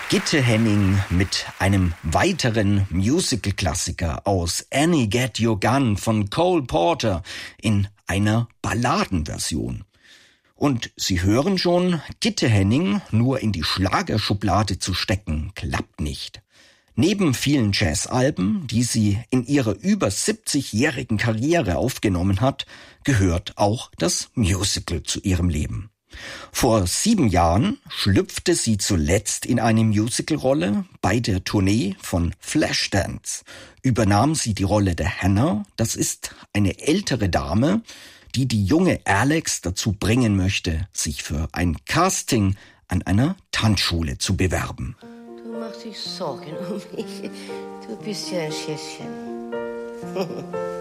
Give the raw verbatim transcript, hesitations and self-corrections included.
Gitte Henning mit einem weiteren Musical-Klassiker aus Annie Get Your Gun von Cole Porter in einer Balladenversion. Und Sie hören schon, Gitte Henning nur in die Schlagerschublade zu stecken, klappt nicht. Neben vielen Jazzalben, die sie in ihrer über siebzigjährigen Karriere aufgenommen hat, gehört auch das Musical zu ihrem Leben. Vor sieben Jahren schlüpfte sie zuletzt in eine Musicalrolle. Bei der Tournee von Flashdance übernahm sie die Rolle der Hannah. Das ist eine ältere Dame, die die junge Alex dazu bringen möchte, sich für ein Casting an einer Tanzschule zu bewerben. Du machst dich Sorgen um mich. Du bist ja ein Schätzchen.